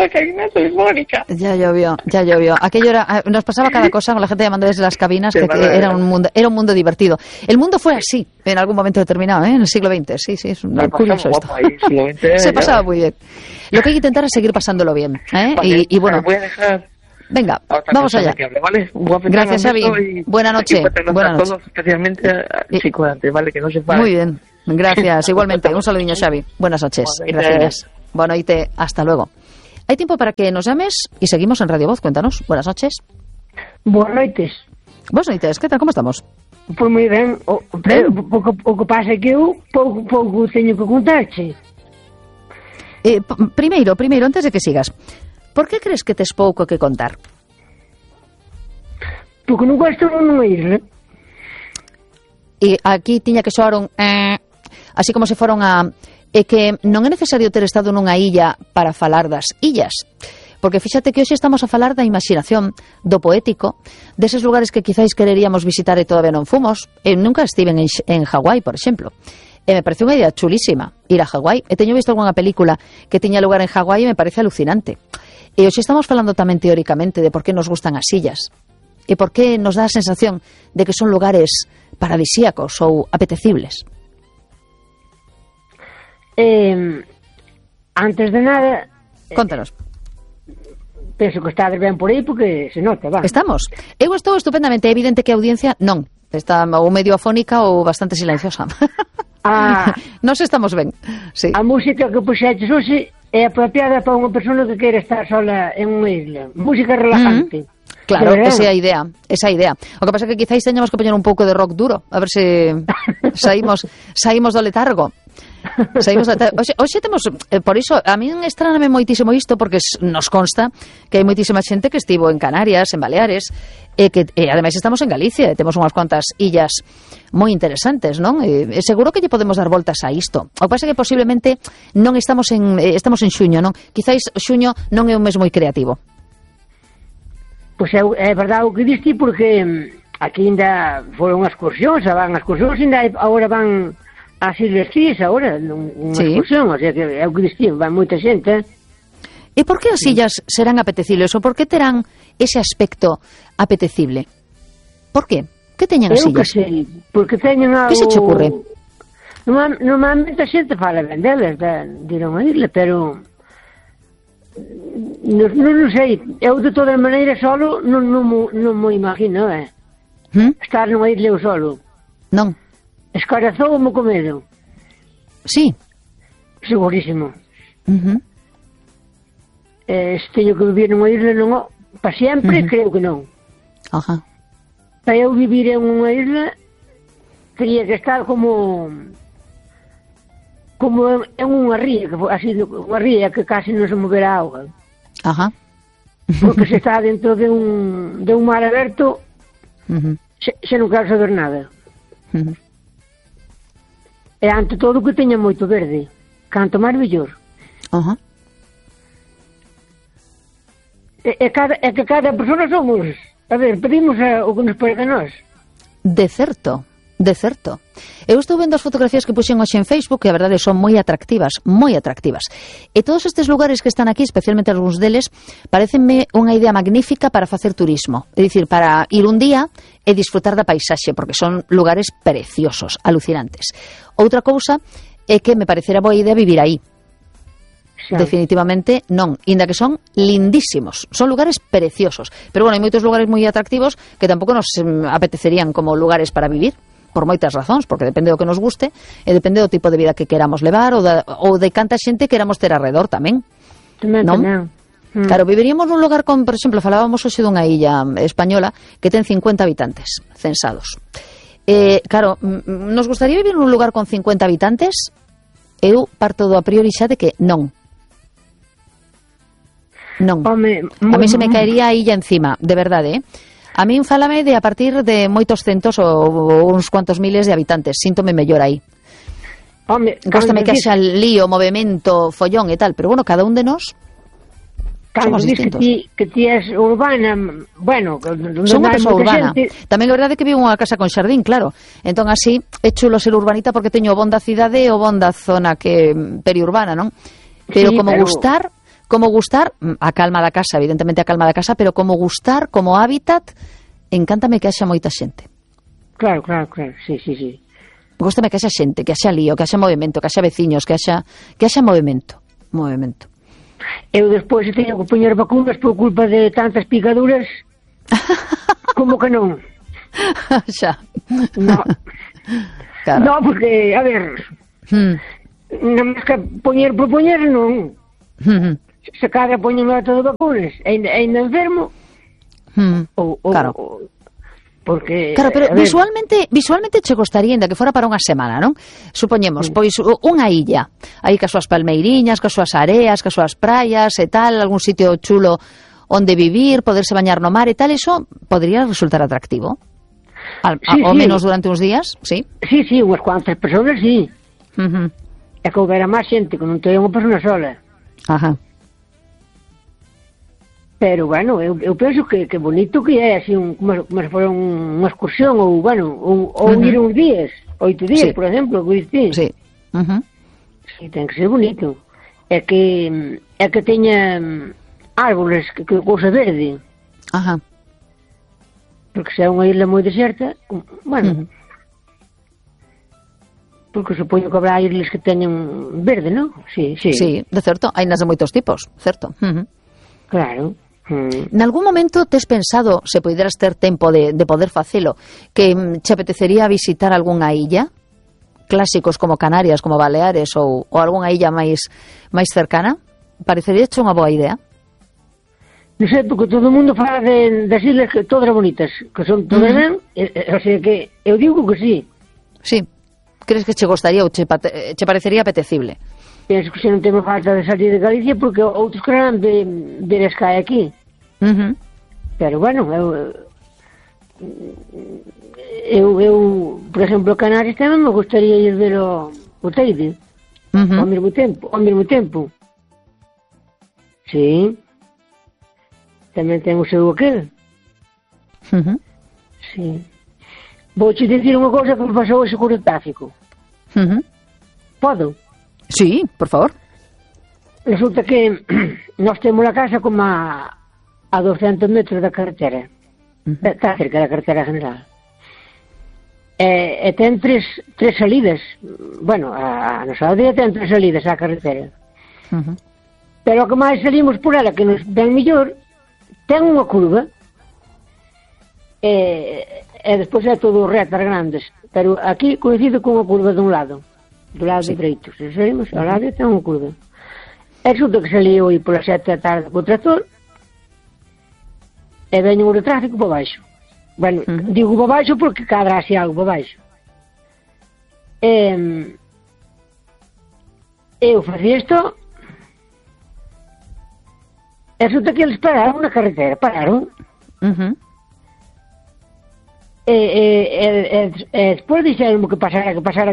Speaker 2: Ya llovió. Aquello nos pasaba cada cosa con la gente llamando desde las cabinas, que era un mundo divertido. El mundo fue así, en algún momento determinado, en el siglo XX. Sí, es curioso esto.
Speaker 5: Ahí,
Speaker 2: se pasaba muy bien. Lo que hay que intentar es seguir pasándole, y bueno.
Speaker 5: Voy a dejar
Speaker 2: Venga, vamos allá.
Speaker 5: ¿Vale?
Speaker 2: Gracias, Xavi. Buena noche. Buenas noches.
Speaker 5: Todos, especialmente a circulantes, ¿vale? Que no se paren.
Speaker 2: Muy bien. Gracias. Igualmente. Un saludinho, Xavi. Buenas noches. Gracias. Bueno, hasta luego. Hay tiempo para que nos llames y seguimos en Radio Voz. Cuéntanos. Buenas noches.
Speaker 6: Boas noites.
Speaker 2: Boas noites. Que tal? Como estamos?
Speaker 6: Pois moi ben. O que pasa é que eu pouco teño que contarche.
Speaker 2: Primeiro, antes de que sigas, por que crees que tes pouco que contar?
Speaker 6: Porque non gosto non ir.
Speaker 2: E aquí tiña que soar un así como se foron a... É que non é necesario ter estado nunha illa para falar das illas. Porque fíxate que hoxe estamos a falar da imaginación, do poético, deses lugares que quizáis quereríamos visitar e todavía non fomos. Eu nunca estiven en Hawái, por exemplo. E me parece unha idea chulísima ir a Hawái. E teño visto algunha película que tiña lugar en Hawái e me parece alucinante. E hoxe estamos falando tamén teóricamente de por que nos gustan as illas. E por que nos dá a sensación de que son lugares paradisíacos ou apetecibles.
Speaker 6: Antes de nada...
Speaker 2: Contanos.
Speaker 6: Penso que estades ben por aí porque se nota, va.
Speaker 2: Estamos. Eu estou estupendamente. É evidente que a audiencia non. Está ou medio afónica ou bastante silenciosa. Nos estamos ben. Sí.
Speaker 6: A música que puxeches hoxe é apropiada para unha persona que quere estar sola en unha isla. Música relajante.
Speaker 2: Claro, esa é a idea. O que pasa é que quizáis teñamos que poñer un pouco de rock duro, a ver se saímos do letargo. Hoxe temos, por iso, a min estraname moitísimo isto, porque nos consta que hai moitísima xente que estivo en Canarias, en Baleares, e ademais estamos en Galicia, e temos unhas cuantas illas moi interesantes, non? E seguro que lle podemos dar voltas a isto. O que pasa é que posiblemente non estamos en xuño, non? Quizáis xuño non é un mes moi creativo.
Speaker 6: Pois é verdade o que diste, porque aquí ainda foron excursións, ainda agora van ás Ilhas Cíes, agora, unha excursión, o sea que é o que diste, van moita xente.
Speaker 2: E por que as illas serán apetecibles, ou por que terán ese aspecto apetecible? Por que? Que teñen as illas?
Speaker 6: Eu que sei, porque teñen algo...
Speaker 2: Que se che ocurre?
Speaker 6: Normalmente a xente fala ben delas, de ir a unha isla, pero... Non sei, eu de todas maneiras solo non mo imagino, estar nunha isla eu solo.
Speaker 2: Non.
Speaker 6: Escarazoume co medo.
Speaker 2: Sí.
Speaker 6: Segurísimo. Se teño que vivir nunha isla non, para sempre, creo que non.
Speaker 2: Ajá.
Speaker 6: Para eu vivir en unha isla teria que estar como en unha ría, así, unha ría que casi non se moverá a auga.
Speaker 2: Ajá.
Speaker 6: Porque se está dentro de un mar aberto, se non quero saber nada. E ante todo que teña moito verde, canto máis mellor.
Speaker 2: Ajá.
Speaker 6: E que cada persona somos, a ver, pedimos o que nos parece a nós.
Speaker 2: De certo. Eu estou vendo as fotografías que puxen hoxe en Facebook e a verdade son moi atractivas. E todos estes lugares que están aquí, especialmente algúns deles, parecenme unha idea magnífica para facer turismo. É dicir, para ir un día e disfrutar da paisaxe, porque son lugares preciosos, alucinantes. Outra cousa é que me parecera boa idea vivir aí. Definitivamente non, inda que son lindísimos, son lugares preciosos, pero bueno, hai moitos lugares moi atractivos que tampouco nos apetecerían como lugares para vivir, por moitas razóns, porque depende do que nos guste e depende do tipo de vida que queramos levar ou de canta xente queramos ter alrededor tamén. Non? Claro, viviríamos nun lugar con, por exemplo, falábamos hoxe dunha illa española que ten 50 habitantes censados. Claro, nos gustaría vivir nun lugar con 50 habitantes? Eu parto do a priori xa de que non. Non. A mí se me caería a illa encima, de verdade, A min fálame de a partir de moitos centos ou uns cuantos miles de habitantes. Síntome mellor aí. Góstame que haxa lío, movimento, follón e tal, pero bueno, cada un de nós somos distintos.
Speaker 6: Que ti és urbana, bueno,
Speaker 2: son unha persoa urbana. Tamén é verdade que vivo unha casa con xardín, claro. Entón así é chulo ser urbanita porque teño o bon da cidade e o bon da zona que periurbana, non? Pero sí, como gustar, a calma da casa, evidentemente a calma da casa, pero como gustar, como hábitat, encántame que haxa moita xente.
Speaker 6: Claro, sí.
Speaker 2: Góstame que haxa xente, que haxa lío, que haxa movimento, que haxa veciños, que haxa movimento.
Speaker 6: Eu despois teño que poñer vacunas por culpa de tantas picaduras. Como que non?
Speaker 2: Xa.
Speaker 6: No.
Speaker 2: Claro.
Speaker 6: No, porque, a ver, non máis que poñer por poñer, non. Se cada poñen todo vacunas, ainda enfermo.
Speaker 2: Claro.
Speaker 6: Porque,
Speaker 2: claro, pero visualmente che gostaría ainda que fora para unha semana, non? Supoñemos, pois unha illa, aí cas súas palmeiriñas, cas súas areas, cas súas praias e tal, algún sitio chulo onde vivir, poderse bañar no mar e tal, eso podría resultar atractivo. Ao menos durante uns días, sí?
Speaker 6: Sí, unhas cuantas persoas, sí. É que houbera máis xente, que non teña unha persona sola.
Speaker 2: Ajá.
Speaker 6: Pero, bueno, eu penso que bonito que é, así, como se fora unha excursión, ou, bueno, ou ir uns días, 8 días, por exemplo, que diste.
Speaker 2: Sí.
Speaker 6: Sí, ten que ser bonito. É que teña árboles, que cousa verde.
Speaker 2: Ajá.
Speaker 6: Porque se é unha isla moi deserta, bueno, porque supoño que habrá islas que teñen verde, non? Sí,
Speaker 2: de certo, hai nas de moitos tipos, certo.
Speaker 6: Claro.
Speaker 2: Nalgún momento tes pensado, se poideras ter tempo de poder facelo, que che apetecería visitar algunha illa? Clásicos como Canarias, como Baleares ou algunha illa máis cercana? Parecería unha boa idea?
Speaker 6: Non sei, porque todo o mundo fala das islas que todas bonitas, que son todas ben, o sea que eu digo que sí. Sí.
Speaker 2: Crees que che gostaría ou che parecería apetecible?
Speaker 6: Penso que se non temos falta de salir de Galicia porque outros quererán ver as cae aquí. Pero, bueno, eu por exemplo, Canarias tamén me gustaría ir ver o Teide ao mesmo tempo. Sí. Tamén ten o seu aquel. Sí. Vouche dicir unha cousa que me pasou hoxe co tráfico. Podo?
Speaker 2: Sí, por favor.
Speaker 6: Resulta que nós temos a casa como a 200 metros da carretera. Está cerca da carretera general. E ten tres salidas. Bueno, a nosa aldea ten 3 salidas á carretera. Pero o que máis salimos por ela, que nos ven mellor, ten unha curva. E despois é todo retas grandes. Pero aquí coincide con unha curva dun lado. Do lado dereito, se saímos ao lado ten unha curva. E resulta que salí hoy polas 7 da tarde co tractor e veño o tráfico para baixo. Bueno, digo para baixo porque cadra así algo para baixo. Eu facía isto e resulta que eles pararon na carretera, pararon. E despois dixeron que pasara,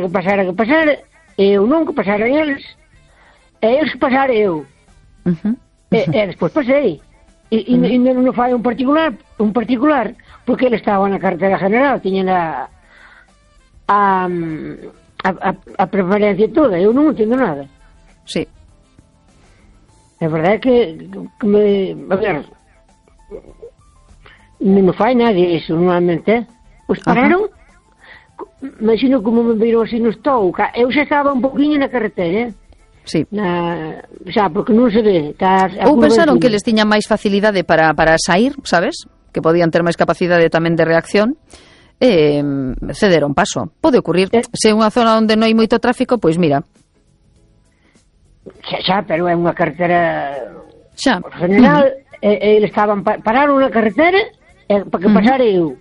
Speaker 6: e eu non, que pasaran eles, e eles que pasara eu. E despois pasei. E non fai un particular, porque ele estaba na carretera general, tiñen a preferencia toda, eu non entendo nada.
Speaker 2: Sí.
Speaker 6: A verdade é que me, a ver, non fai nadie iso normalmente, Pois pararon, imagino como me viron así no estou, eu xa estaba un poquinho na carretera,
Speaker 2: sí.
Speaker 6: Xa, porque non se ve.
Speaker 2: Ou pensaron que les tiñan máis facilidade para sair, sabes? Que podían ter máis capacidade tamén de reacción, cederon paso. Pode ocurrir. Se é unha zona onde non hai moito tráfico, pois mira.
Speaker 6: Xa, pero é unha carretera general, eles estaban, pararon na carretera para que pasara eu.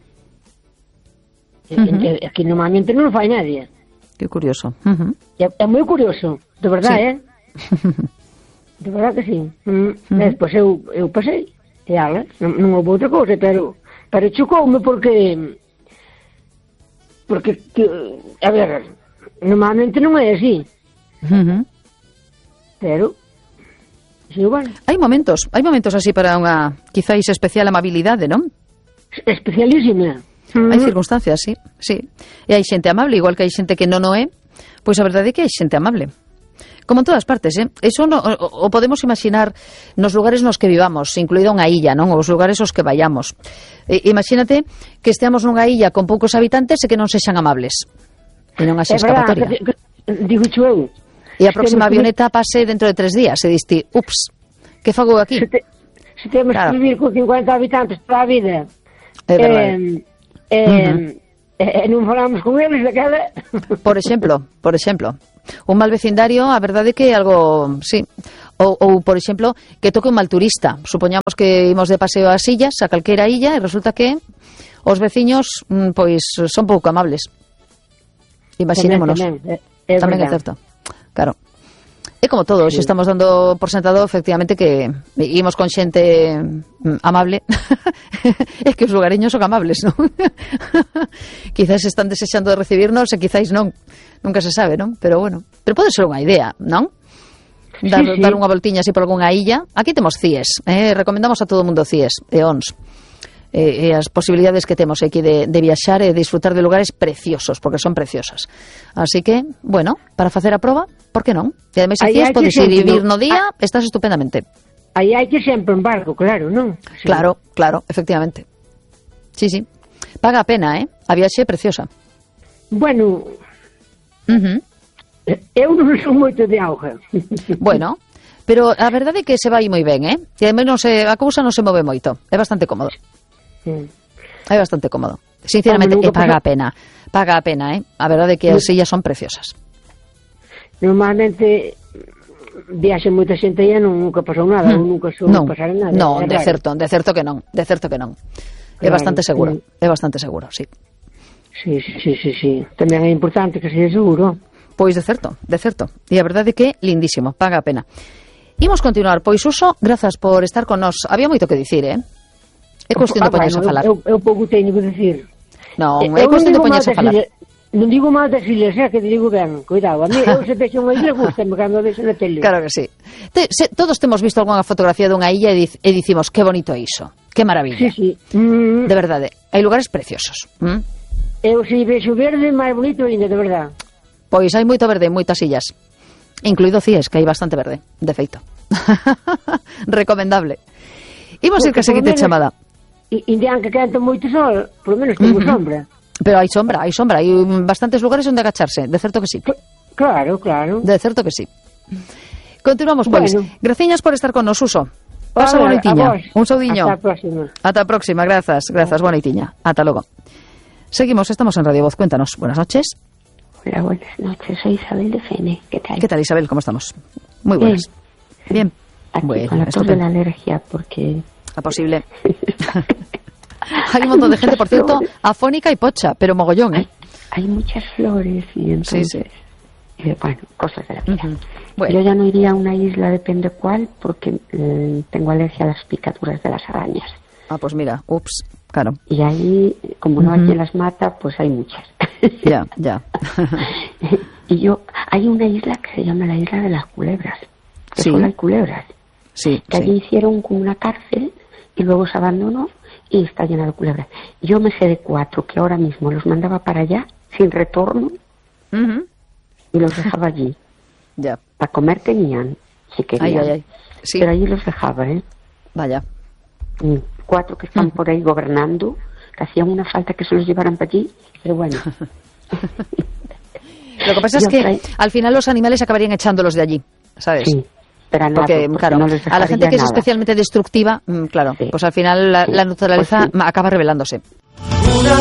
Speaker 6: Aquí normalmente non fai nadie.
Speaker 2: Que curioso.
Speaker 6: É moi curioso, de verdade, de verdade que sí. Despois eu pasei e ala, non houve outra cousa, pero chocoume porque a ver, normalmente non é así. Pero sí, bueno. Hai
Speaker 2: momentos así para unha quizáis especial amabilidade, non?
Speaker 6: Especialísima.
Speaker 2: Hai circunstancias, sí. E hai xente amable, igual que hai xente que non o é, pois a verdade é que hai xente amable. Como en todas partes, Eso o podemos imaginar nos lugares nos que vivamos, incluída unha illa, non? Os lugares aos que vayamos. Imagínate que esteamos nunha illa con poucos habitantes e que non sexan amables. E non haxe escapatoria.
Speaker 6: Digo eu.
Speaker 2: E a próxima avioneta pase dentro de 3 días e diste, ups. Que fago aquí?
Speaker 6: Se temos que vivir con 50 habitantes toda a vida, non falamos con eles daquela...
Speaker 2: Por exemplo, un mal vecindario, a verdade que é algo, sí. Ou, por exemplo, que toque un mal turista. Supoñamos que imos de paseo ás illas, a calquera illa, e resulta que os veciños, pois, son pouco amables. Imaginémonos. Tamén é certo. Claro. É como todo, hoxe estamos dando por sentado efectivamente que imos con xente amable. É que os lugareños son amables, non? Quizás están desexando de recibirnos e quizás non. Nunca se sabe, non? Pero bueno, pero pode ser unha idea, non? Dar unha voltiña así por algunha illa. Aquí temos CIES, recomendamos a todo o mundo CIES e ONS. E as posibilidades que temos aquí de viaxar e disfrutar de lugares preciosos, porque son preciosas. Así que, bueno, para facer a proba, por que non? E ademais aquí podes ir vivir no día, estás estupendamente.
Speaker 6: Aí hai que sempre en barco, claro, non?
Speaker 2: Sí. Claro, efectivamente. Sí. Paga a pena, A viaxe é preciosa.
Speaker 6: Bueno, eu non son moito de auga.
Speaker 2: Bueno, pero a verdade é que se vai moi ben, E ademais a cousa non se move moito, é bastante cómodo. É bastante cómodo. Sinceramente, paga a pena. Paga a pena, A verdade é que as illas son preciosas.
Speaker 6: Normalmente viaxe moita xente e nunca pasou nada, ou nunca pasar nada.
Speaker 2: Non, de certo que non. Claro, é bastante seguro, sí. Sí.
Speaker 6: Tamén é importante que seja seguro.
Speaker 2: Pois de certo. E a verdade é que lindísimo, paga a pena. Imos continuar, pois Suso, grazas por estar con nós. Había moito que dicir, É cuestión de poñerse a falar.
Speaker 6: Eu pouco teño que dicir.
Speaker 2: Non, é cuestión de poñerse a falar.
Speaker 6: Non digo mal das ilhas, que te digo ben. Cuidado, a mí eu se vexo unha isla gustame cando vexo na tele.
Speaker 2: Claro que sí. Todos temos visto algunha fotografía dunha illa e dicimos, que bonito é iso, que maravilla.
Speaker 6: Sí.
Speaker 2: De verdade, hai lugares preciosos.
Speaker 6: Eu se vexo verde, máis bonito ainda, de verdade.
Speaker 2: Pois hai moito verde en moitas illas, incluído CIES, que hai bastante verde, de feito. Recomendable. Imos ir que a seguinte chamada.
Speaker 6: Indian que quenta moito sol, por lo menos temos sombra.
Speaker 2: Pero hai sombra, hai bastantes lugares onde agacharse, de certo que sí.
Speaker 6: Claro.
Speaker 2: De certo que sí. Continuamos, pois. Graciñas por estar con nos, Suso. Pasa boa noitiña. Un saudiño. Ata a próxima, grazas, boa noitiña. Ata logo. Seguimos, estamos en Radio Voz, cuéntanos. Buenas noches.
Speaker 7: Hola, buenas noches, soy Isabel de Fene. ¿Qué tal?
Speaker 2: ¿Qué tal, Isabel? ¿Cómo estamos? Muy buenas. Bien.
Speaker 7: Aquí bueno, con la tos de la alergia, porque...
Speaker 2: Posible. Hay un montón de gente, por cierto, afónica y pocha, pero mogollón,
Speaker 7: Hay muchas flores y entonces...
Speaker 2: Sí.
Speaker 7: Bueno, cosas de la vida. Bueno. Yo ya no iría a una isla, depende cuál, porque tengo alergia a las picaduras de las arañas.
Speaker 2: Ah, pues mira, ups, claro.
Speaker 7: Y ahí, como no hay quien las mata, pues hay muchas.
Speaker 2: Ya.
Speaker 7: Y hay una isla que se llama la Isla de las Culebras, que solo hay culebras.
Speaker 2: Sí.
Speaker 7: Que allí hicieron como una cárcel y luego se abandonó y está llena de culebras. Yo me sé de 4 que ahora mismo los mandaba para allá sin retorno y los dejaba allí.
Speaker 2: Ya.
Speaker 7: Para comer tenían, si querían.
Speaker 2: Ay. Sí.
Speaker 7: Pero allí los dejaba,
Speaker 2: Vaya.
Speaker 7: 4 que están por ahí gobernando, que hacían una falta que se los llevaran para allí, pero bueno.
Speaker 2: Lo que pasa es que al final los animales acabarían echándolos de allí, ¿sabes?
Speaker 7: Sí.
Speaker 2: Porque claro, no a la gente que es especialmente destructiva, claro, pues al final la naturaleza acaba rebelándose.
Speaker 8: Una